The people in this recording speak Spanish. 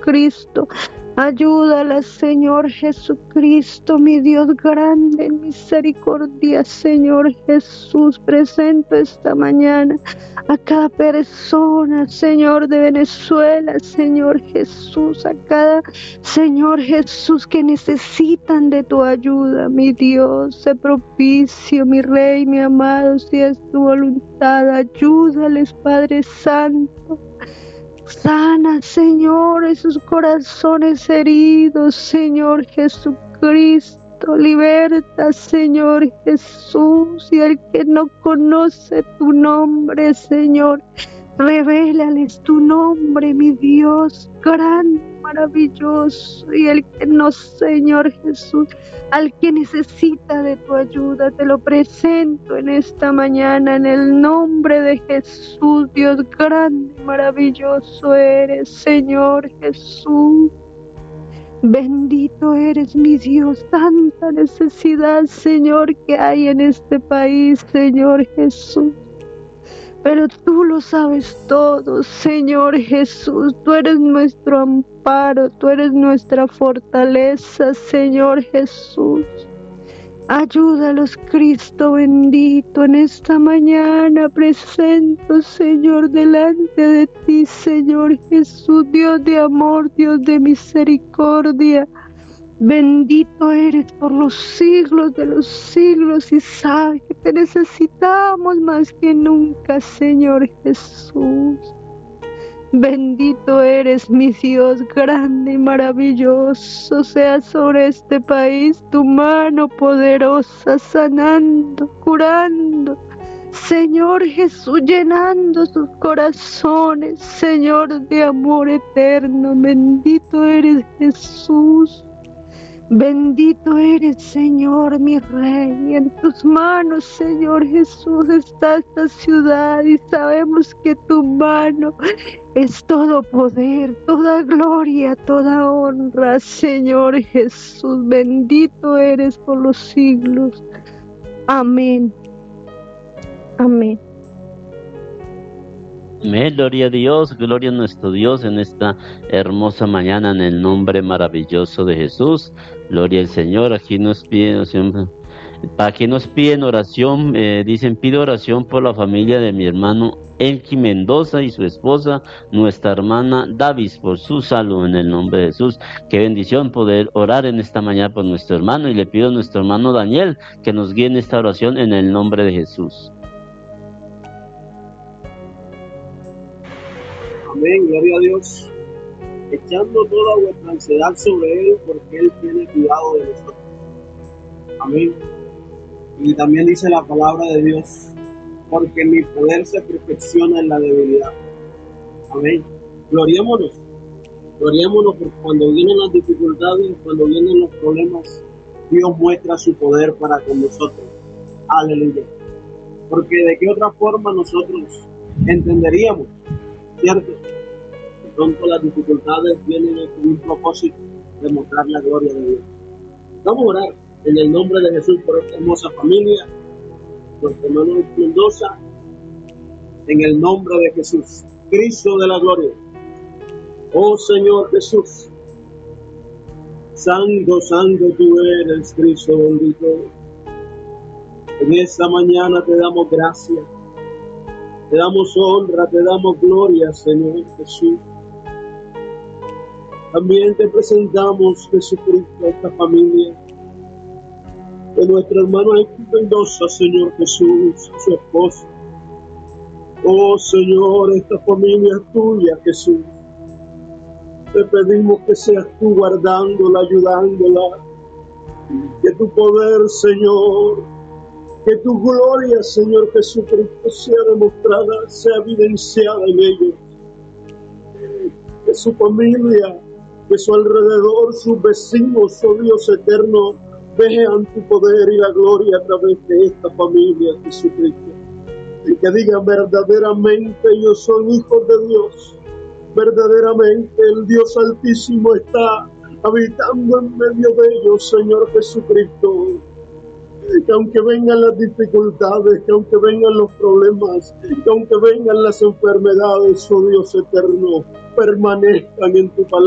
Jesucristo. Ayúdala, Señor Jesucristo, mi Dios grande en misericordia, Señor Jesús. Presento esta mañana a cada persona, Señor, de Venezuela, Señor Jesús, a cada Señor Jesús que necesitan de tu ayuda, mi Dios. Sé propicio, mi Rey, mi amado, si es tu voluntad. Ayúdales, Padre Santo. Sana, Señor, esos corazones heridos, Señor Jesucristo. Liberta, Señor Jesús, y el que no conoce tu nombre, Señor, revélales tu nombre, mi Dios, grande, maravilloso. Y el que no, Señor Jesús, al que necesita de tu ayuda, te lo presento en esta mañana, en el nombre de Jesús. Dios grande, maravilloso eres, Señor Jesús. Bendito eres, mi Dios. Tanta necesidad, Señor, que hay en este país, Señor Jesús. Pero tú lo sabes todo, Señor Jesús. Tú eres nuestro amparo, tú eres nuestra fortaleza, Señor Jesús. Ayúdalos, Cristo bendito. En esta mañana presento, Señor, delante de ti, Señor Jesús, Dios de amor, Dios de misericordia. Bendito eres por los siglos de los siglos, y sabes que te necesitamos más que nunca, Señor Jesús. Bendito eres, mi Dios grande y maravilloso. Sea sobre este país tu mano poderosa, sanando, curando, Señor Jesús, llenando sus corazones, Señor, de amor eterno. Bendito eres, Jesús. Bendito eres, Señor, mi Rey. En tus manos, Señor Jesús, está esta ciudad, y sabemos que tu mano es todo poder, toda gloria, toda honra, Señor Jesús. Bendito eres por los siglos. Amén. Amén. Amén, gloria a Dios, gloria a nuestro Dios en esta hermosa mañana, en el nombre maravilloso de Jesús. Gloria al Señor. Aquí nos piden oración, dicen, pido oración por la familia de mi hermano Elki Mendoza y su esposa, nuestra hermana Davis, por su salud, en el nombre de Jesús. Qué bendición poder orar en esta mañana por nuestro hermano, y le pido a nuestro hermano Daniel que nos guíe en esta oración en el nombre de Jesús. Amén, gloria a Dios. Echando toda vuestra ansiedad sobre Él, porque Él tiene cuidado de nosotros. Amén. Y también dice la palabra de Dios, porque mi poder se perfecciona en la debilidad. Amén. Gloriémonos porque cuando vienen las dificultades, cuando vienen los problemas, Dios muestra su poder para con nosotros. Aleluya. Porque de qué otra forma nosotros entenderíamos, ¿cierto? De pronto las dificultades vienen con un propósito de mostrar la gloria de Dios. Vamos a orar en el nombre de Jesús por esta hermosa familia, nuestro hermano Mendoza, en el nombre de Jesús, Cristo de la gloria. Oh Señor Jesús, santo, santo tú eres, Cristo bendito. En esta mañana te damos gracias, te damos honra, te damos gloria, Señor Jesús. También te presentamos, Jesucristo, a esta familia de nuestro hermano Mendoza, Señor Jesús, su esposa. Oh Señor, esta familia es tuya, Jesús. Te pedimos que seas tú guardándola, ayudándola, que tu poder, Señor, que tu gloria, Señor Jesucristo, sea demostrada, sea evidenciada en ellos. Que su familia, que su alrededor, sus vecinos, oh Dios eterno, vean tu poder y la gloria a través de esta familia, Jesucristo. Y que digan verdaderamente, ellos son hijos de Dios. Verdaderamente el Dios Altísimo está habitando en medio de ellos, Señor Jesucristo. Que aunque vengan las dificultades, que aunque vengan los problemas, que aunque vengan las enfermedades, oh Dios eterno, permanezcan en tu palabra.